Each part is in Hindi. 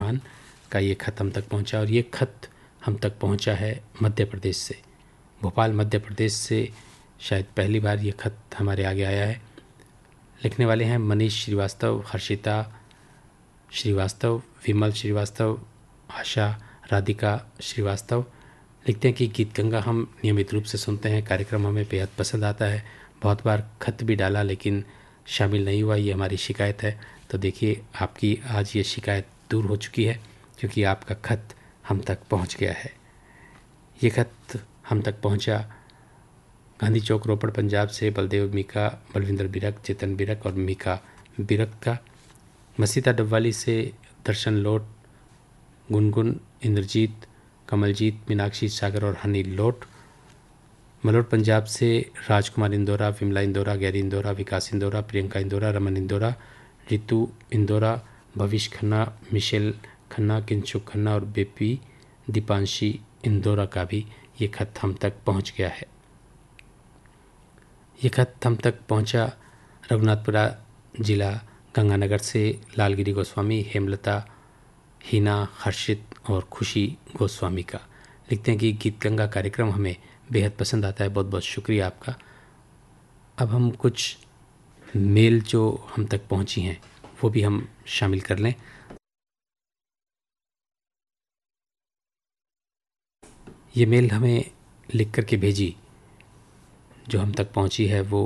तूफ़ान का ये खत हम तक पहुंचा, और ये खत हम तक पहुंचा है मध्य प्रदेश से, भोपाल मध्य प्रदेश से शायद पहली बार ये खत हमारे आगे आया है। लिखने वाले हैं मनीष श्रीवास्तव, हर्षिता श्रीवास्तव, विमल श्रीवास्तव, आशा राधिका श्रीवास्तव। लिखते हैं कि गीत गंगा हम नियमित रूप से सुनते हैं, कार्यक्रम हमें बेहद पसंद आता है। बहुत बार खत भी डाला लेकिन शामिल नहीं हुआ, ये हमारी शिकायत है। तो देखिए आपकी आज ये शिकायत दूर हो चुकी है क्योंकि आपका खत हम तक पहुंच गया है। ये खत हम तक पहुंचा गांधी चौक रोपड़ पंजाब से बलदेव मीका, बलविंदर बिरक, चेतन बिरक और मीका बिरक का। मसीता डबवाली से दर्शन लोट, गुनगुन, इंद्रजीत, कमलजीत, मीनाक्षी सागर और हनी लोट। मलोट पंजाब से राजकुमार इंदौरा, विमला इंदौरा, गैरी इंदौरा, विकास इंदौरा, प्रियंका इंदौरा, रमन इंदौरा, रितु इंदौरा, भविष्य खन्ना, मिशेल खन्ना, किंचुक खन्ना और बेपी दीपांशी इंदौरा का भी ये खत हम तक पहुंच गया है। ये खत हम तक पहुंचा रघुनाथपुरा जिला गंगानगर से लालगिरी गोस्वामी, हेमलता, हिना, हर्षित और खुशी गोस्वामी का। लिखते हैं कि गीत गंगा कार्यक्रम हमें बेहद पसंद आता है, बहुत बहुत शुक्रिया आपका। अब हम कुछ मेल जो हम तक पहुंची हैं वो भी हम शामिल कर लें। ये मेल हमें लिख करके भेजी जो हम तक पहुंची है वो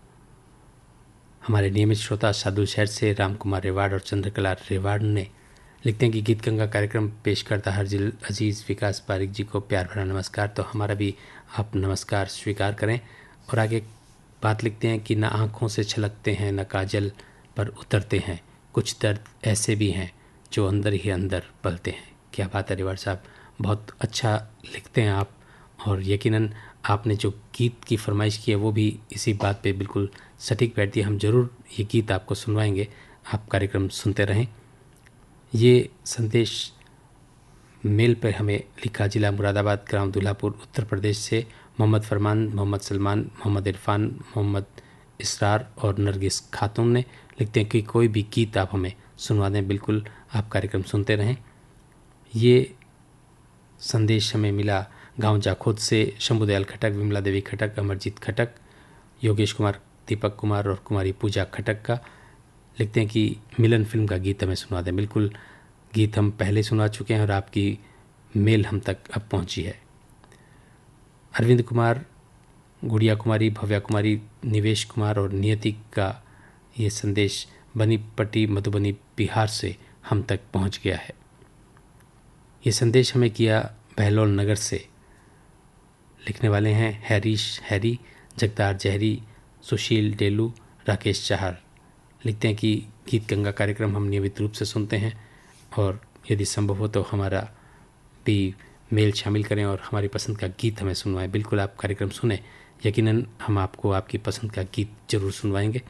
हमारे नियमित श्रोता सादुल शहर से राम कुमार रेवाड़ और चंद्रकला रेवाड़ ने। लिखते हैं कि गीत गंगा कार्यक्रम पेश करता हर अजीज़ विकास पारिक जी को प्यार भरा नमस्कार। तो हमारा भी आप नमस्कार स्वीकार करें। और आगे बात लिखते हैं कि न आँखों से छलकते हैं न काजल पर उतरते हैं, कुछ दर्द ऐसे भी हैं जो अंदर ही अंदर पलते हैं। क्या बात है रेवाड़ साहब, बहुत अच्छा लिखते हैं आप, और यकीनन आपने जो गीत की फरमाइश की है वो भी इसी बात पे बिल्कुल सटीक बैठती है। हम ज़रूर ये गीत आपको सुनवाएंगे, आप कार्यक्रम सुनते रहें। ये संदेश मेल पर हमें लिखा जिला मुरादाबाद, ग्राम दुल्हापुर, उत्तर प्रदेश से मोहम्मद फरमान, मोहम्मद सलमान, मोहम्मद इरफान, मोहम्मद इसरार और नरगिस खातून ने। लिखते हैं कि कोई भी गीत आप हमें सुनवा दें, बिल्कुल आप कार्यक्रम सुनते रहें। ये संदेश हमें मिला गांव जाखोद से शंभुदयाल खटक, विमला देवी खटक, अमरजीत खटक, योगेश कुमार, दीपक कुमार और कुमारी पूजा खटक का। लिखते हैं कि मिलन फिल्म का गीत हमें सुना दें। बिल्कुल गीत हम पहले सुना चुके हैं और आपकी मेल हम तक अब पहुंची है। अरविंद कुमार, गुड़िया कुमारी, भव्या कुमारी, निवेश कुमार और नियति का ये संदेश बनीपट्टी मधुबनी बिहार से हम तक पहुंच गया है। ये संदेश हमें किया बहलोल नगर से। लिखने वाले हैं हैरी, जगदार जहरी, सुशील डेलू, राकेश चाहर। लिखते हैं कि गीत गंगा कार्यक्रम हम नियमित रूप से सुनते हैं और यदि संभव हो तो हमारा भी मेल शामिल करें और हमारी पसंद का गीत हमें सुनवाएं। बिल्कुल आप कार्यक्रम सुने, यकीनन हम आपको आपकी पसंद का गीत जरूर सुनवाएंगे।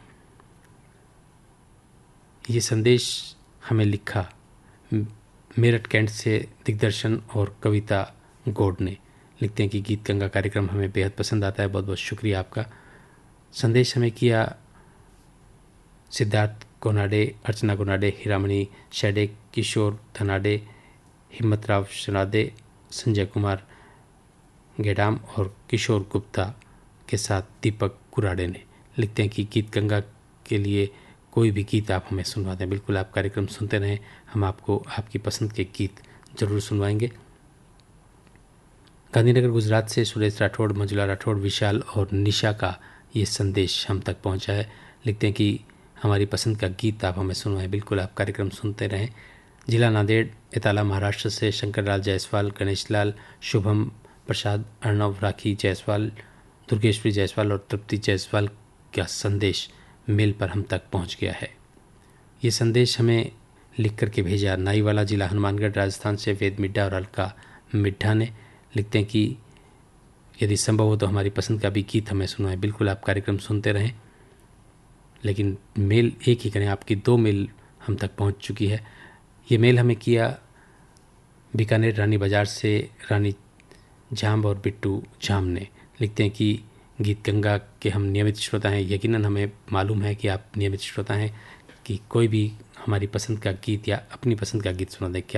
ये संदेश हमें लिखा मेरठ कैंट से दिग्दर्शन और कविता गौड़ ने। लिखते हैं कि गीत गंगा कार्यक्रम हमें बेहद पसंद आता है, बहुत बहुत शुक्रिया आपका। संदेश हमें किया सिद्धार्थ गोनाडे, अर्चना गोनाडे, हीरामणि शेडे, किशोर धनाडे, हिम्मतराव शनादे, संजय कुमार गेडाम और किशोर गुप्ता के साथ दीपक कुराडे ने। लिखते हैं कि गीत गंगा के लिए कोई भी गीत आप हमें सुनवा दें, बिल्कुल आप कार्यक्रम सुनते रहें, हम आपको आपकी पसंद के गीत जरूर सुनवाएंगे। गांधीनगर गुजरात से सुरेश राठौड़, मंजुला राठौड़, विशाल और निशा का ये संदेश हम तक पहुंचा है। लिखते हैं कि हमारी पसंद का गीत आप हमें सुनवाएं, बिल्कुल आप कार्यक्रम सुनते रहें। जिला नांदेड़, इताला महाराष्ट्र से शंकरलाल जायसवाल, गणेश लाल, शुभम प्रसाद, अर्णव, राखी जायसवाल, दुर्गेश्वरी जायसवाल और तृप्ति जायसवाल का संदेश मेल पर हम तक पहुंच गया है। ये संदेश हमें लिख करके भेजा नाईवाला, जिला हनुमानगढ़, राजस्थान से वेद मिड्ढा और अलका मिड्ढा ने। लिखते हैं कि यदि संभव हो तो हमारी पसंद का भी गीत हमें सुनाएं, बिल्कुल आप कार्यक्रम सुनते रहें, लेकिन मेल एक ही करें। आपकी 2 मेल हम तक पहुंच चुकी है। ये मेल हमें किया बीकानेर रानी बाजार से रानी झाम और बिट्टू झाम ने। लिखते हैं कि गीत गंगा के हम नियमित श्रोता हैं, यकीनन हमें मालूम है कि आप नियमित श्रोता हैं, कि कोई भी हमारी पसंद का गीत या अपनी पसंद का गीत सुना दें। क्या